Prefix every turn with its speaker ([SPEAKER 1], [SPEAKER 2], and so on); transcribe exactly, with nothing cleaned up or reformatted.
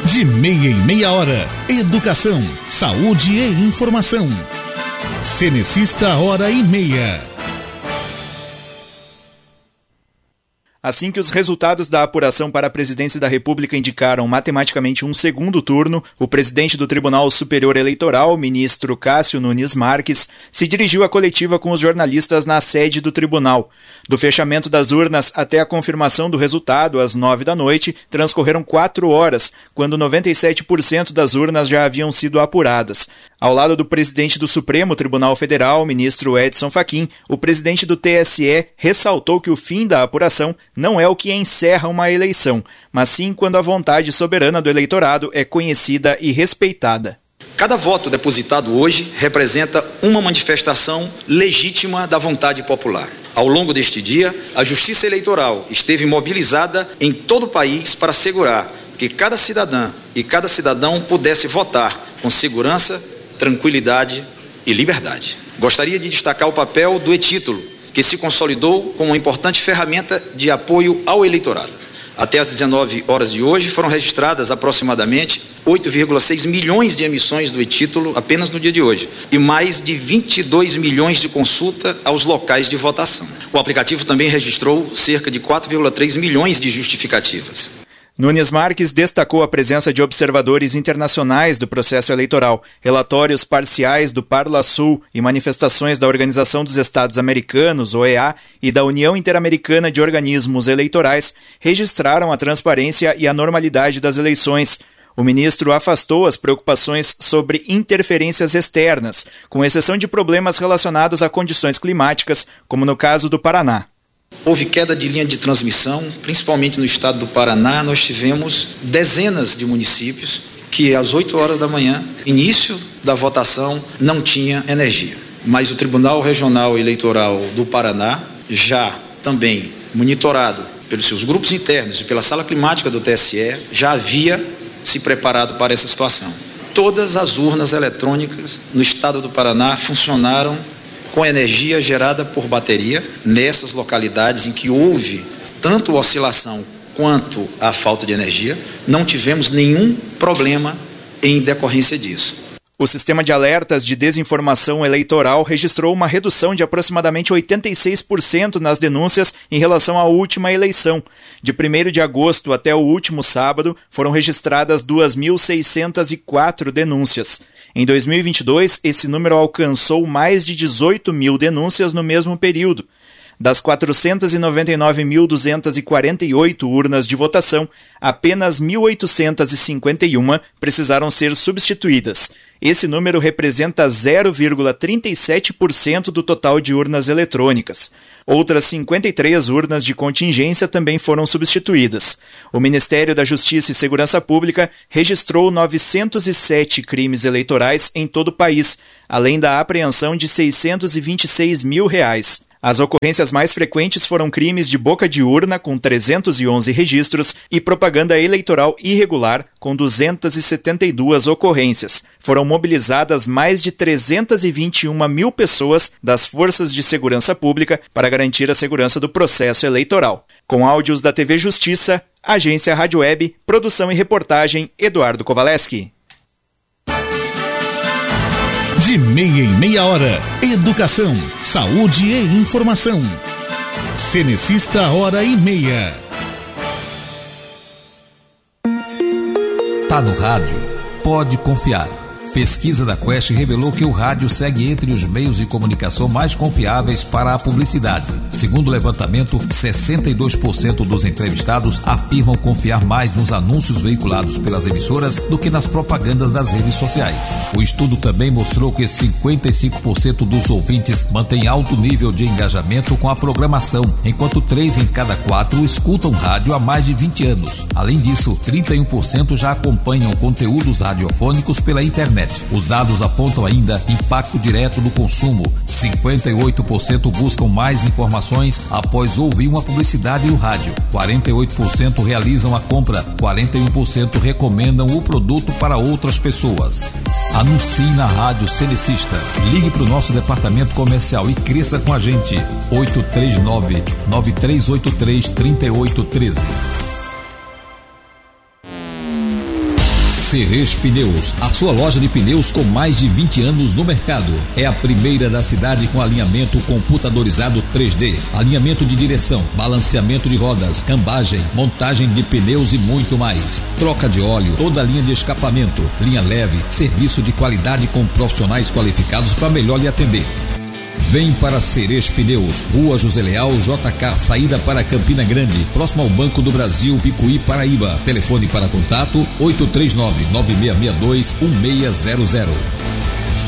[SPEAKER 1] De meia em meia hora. Educação, saúde e informação. Cenecista Hora e Meia.
[SPEAKER 2] Assim que os resultados da apuração para a presidência da República indicaram matematicamente um segundo turno, o presidente do Tribunal Superior Eleitoral, ministro Cássio Nunes Marques, se dirigiu à coletiva com os jornalistas na sede do tribunal. Do fechamento das urnas até a confirmação do resultado, às nove da noite, transcorreram quatro horas, quando noventa e sete por cento das urnas já haviam sido apuradas. Ao lado do presidente do Supremo Tribunal Federal, ministro Edson Fachin, o presidente do T S E ressaltou que o fim da apuração não é o que encerra uma eleição, mas sim quando a vontade soberana do eleitorado é conhecida e respeitada.
[SPEAKER 3] Cada voto depositado hoje representa uma manifestação legítima da vontade popular. Ao longo deste dia, a Justiça Eleitoral esteve mobilizada em todo o país para assegurar que cada cidadã e cada cidadão pudesse votar com segurança, tranquilidade e liberdade. Gostaria de destacar o papel do e-título, que se consolidou como uma importante ferramenta de apoio ao eleitorado. Até às dezenove horas de hoje foram registradas aproximadamente oito vírgula seis milhões de emissões do e-título apenas no dia de hoje e mais de vinte e dois milhões de consulta aos locais de votação. O aplicativo também registrou cerca de quatro vírgula três milhões de justificativas.
[SPEAKER 2] Nunes Marques destacou a presença de observadores internacionais do processo eleitoral, relatórios parciais do Parlasul e manifestações da Organização dos Estados Americanos, O E A, e da União Interamericana de Organismos Eleitorais registraram a transparência e a normalidade das eleições. O ministro afastou as preocupações sobre interferências externas, com exceção de problemas relacionados a condições climáticas, como no caso do Paraná.
[SPEAKER 3] Houve queda de linha de transmissão, principalmente no estado do Paraná. Nós tivemos dezenas de municípios que às oito horas da manhã, início da votação, não tinha energia. Mas o Tribunal Regional Eleitoral do Paraná, já também monitorado pelos seus grupos internos e pela sala climática do T S E, já havia se preparado para essa situação. Todas as urnas eletrônicas no estado do Paraná funcionaram com energia gerada por bateria nessas localidades em que houve tanto oscilação quanto a falta de energia. Não tivemos nenhum problema em decorrência disso.
[SPEAKER 2] O sistema de alertas de desinformação eleitoral registrou uma redução de aproximadamente oitenta e seis por cento nas denúncias em relação à última eleição. De primeiro de agosto até o último sábado, foram registradas duas mil seiscentas e quatro denúncias. Em dois mil e vinte e dois, esse número alcançou mais de dezoito mil denúncias no mesmo período. Das quatrocentas e noventa e nove mil duzentas e quarenta e oito urnas de votação, apenas mil oitocentas e cinquenta e uma precisaram ser substituídas. Esse número representa zero vírgula trinta e sete por cento do total de urnas eletrônicas. Outras cinquenta e três urnas de contingência também foram substituídas. O Ministério da Justiça e Segurança Pública registrou novecentos e sete crimes eleitorais em todo o país, além da apreensão de seiscentos e vinte e seis mil reais. As ocorrências mais frequentes foram crimes de boca de urna, com trezentos e onze registros, e propaganda eleitoral irregular, com duzentas e setenta e duas ocorrências. Foram mobilizadas mais de trezentas e vinte e uma mil pessoas das forças de segurança pública para garantir a segurança do processo eleitoral. Com áudios da T V Justiça, Agência Rádio Web, produção e reportagem, Eduardo Kovaleski.
[SPEAKER 1] De meia em meia hora. Educação, saúde e informação. Cenecista Hora e Meia.
[SPEAKER 4] Tá no rádio? Pode confiar. Pesquisa da Quest revelou que o rádio segue entre os meios de comunicação mais confiáveis para a publicidade. Segundo o levantamento, sessenta e dois por cento dos entrevistados afirmam confiar mais nos anúncios veiculados pelas emissoras do que nas propagandas das redes sociais. O estudo também mostrou que cinquenta e cinco por cento dos ouvintes mantêm alto nível de engajamento com a programação, enquanto três em cada quatro escutam rádio há mais de vinte anos. Além disso, trinta e um por cento já acompanham conteúdos radiofônicos pela internet. Os dados apontam ainda impacto direto no consumo. cinquenta e oito por cento buscam mais informações após ouvir uma publicidade no rádio. quarenta e oito por cento realizam a compra. quarenta e um por cento recomendam o produto para outras pessoas. Anuncie na Rádio Cenecista. Ligue para o nosso departamento comercial e cresça com a gente. oito três nove, nove três oito três, três oito um três. Ceres Pneus, a sua loja de pneus com mais de vinte anos no mercado. É a primeira da cidade com alinhamento computadorizado três D, alinhamento de direção, balanceamento de rodas, cambagem, montagem de pneus e muito mais. Troca de óleo, toda a linha de escapamento, linha leve, serviço de qualidade com profissionais qualificados para melhor lhe atender. Vem para Ceres Pneus, Rua José Leal, J K, saída para Campina Grande, próximo ao Banco do Brasil, Picuí, Paraíba. Telefone para contato oito três nove, nove seis seis dois, um seis zero zero.